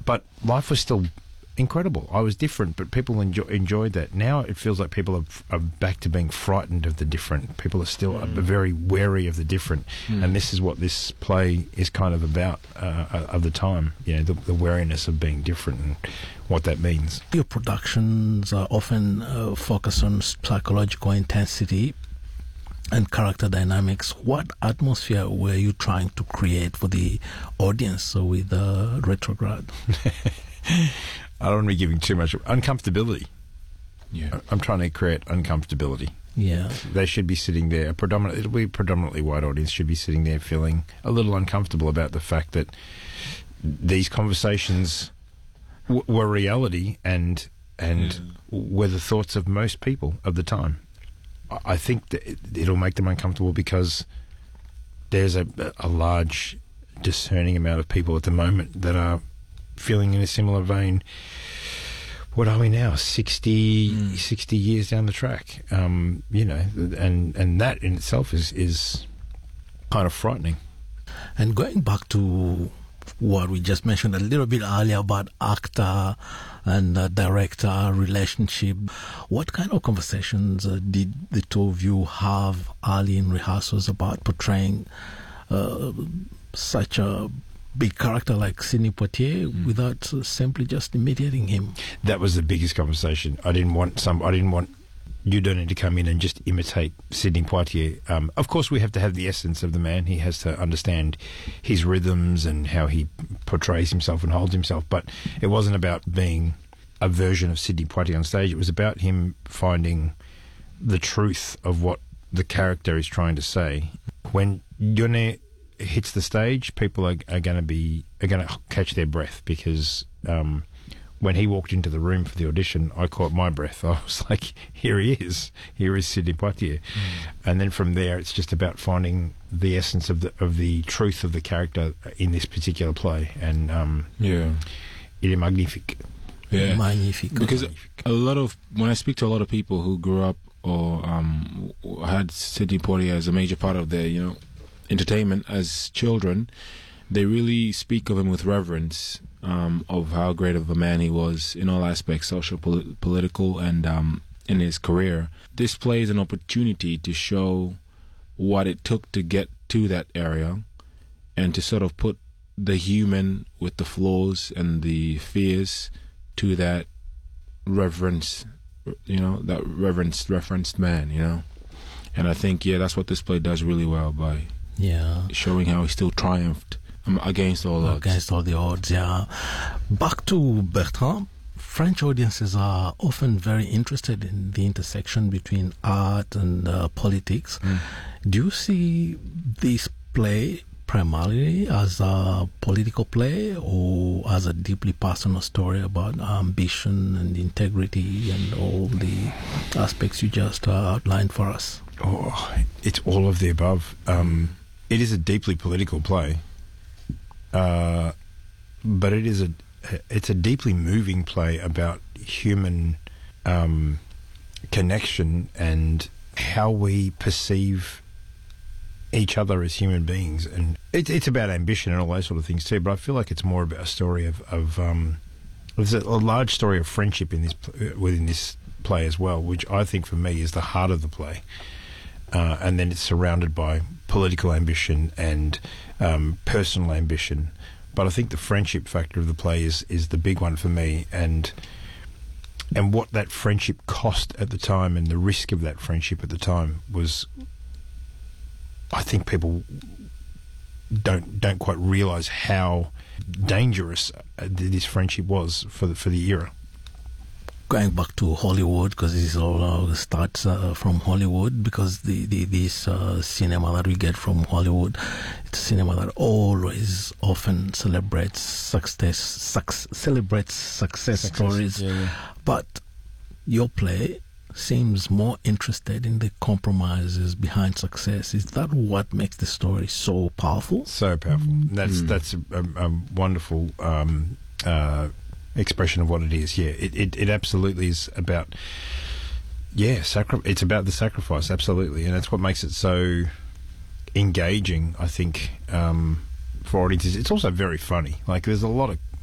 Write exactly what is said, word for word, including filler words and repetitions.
but life was still incredible. I was different, but people enjoy, enjoyed that. Now it feels like people are, are back to being frightened of the different. People are still mm. very wary of the different, mm. and this is what this play is kind of about uh, of the time. You know, the, the wariness of being different and what that means. Your productions are often uh, focus on psychological intensity and character dynamics. What atmosphere were you trying to create for the audience with uh, Retrograde? I don't want to be giving too much uncomfortability. Yeah, I'm trying to create uncomfortability. Yeah, they should be sitting there. Predominantly, it'll be a predominantly white audience. Should be sitting there feeling a little uncomfortable about the fact that these conversations w- were reality and and yeah. were the thoughts of most people of the time. I think that it, it'll make them uncomfortable because there's a, a large discerning amount of people at the moment that are feeling in a similar vein. What are we now? sixty, mm. sixty years down the track. Um, you know, and, and that in itself is, is kind of frightening. And going back to what we just mentioned a little bit earlier about actor and uh, director relationship, what kind of conversations uh, did the two of you have early in rehearsals about portraying uh, such a big character like Sidney Poitier mm. without uh, simply just imitating him? That was the biggest conversation. I didn't want some. I didn't want Dieudonné to come in and just imitate Sidney Poitier. Um, of course, we have to have the essence of the man. He has to understand his rhythms and how he portrays himself and holds himself. But it wasn't about being a version of Sidney Poitier on stage. It was about him finding the truth of what the character is trying to say. When Dieudonné hits the stage, people are, are going to be are going to catch their breath because um, when he walked into the room for the audition, I caught my breath. I was like, "Here he is! Here is Sidney Poitier." Mm. And then from there, it's just about finding the essence of the of the truth of the character in this particular play. And um, yeah, il est magnifique. Yeah, magnifique. Because a lot of when I speak to a lot of people who grew up or um, had Sidney Poitier as a major part of their, you know, entertainment as children, they really speak of him with reverence, um, of how great of a man he was in all aspects, social, pol- political, and um, in his career. This play is an opportunity to show what it took to get to that area and to sort of put the human with the flaws and the fears to that reverence, you know, that reverenced, referenced man, you know. And I think, yeah, that's what this play does really well by yeah showing how he still triumphed um, against all odds. Against all the odds, yeah. Back to Bertrand. French audiences are often very interested in the intersection between art and uh, politics. Mm. Do you see this play primarily as a political play or as a deeply personal story about ambition and integrity and all the aspects you just uh, outlined for us? Oh, it's all of the above. Um, it is a deeply political play, uh, but it is a it's a deeply moving play about human um, connection and how we perceive each other as human beings. And it, it's about ambition and all those sort of things too, but I feel like it's more about a story of, of um, there's a, a large story of friendship in this within this play as well, which I think for me is the heart of the play. Uh, and then it's surrounded by political ambition and um, personal ambition. But I think the friendship factor of the play is, is the big one for me, and and what that friendship cost at the time and the risk of that friendship at the time was, I think people don't don't quite realise how dangerous this friendship was for the, for the era. Going back to Hollywood, because this all uh, starts uh, from Hollywood, because the, the this uh, cinema that we get from Hollywood, it's cinema that always often celebrates success, suc- celebrates success, success stories. Yeah, yeah. But your play seems more interested in the compromises behind success. Is that what makes the story so powerful? So powerful. Mm. That's mm. that's a, a, a wonderful Um, uh, expression of what it is. Yeah, it, it, it absolutely is about, yeah, sacri- it's about the sacrifice, absolutely, and that's what makes it so engaging, I think, um, for audiences. It's also very funny. Like, there's a lot of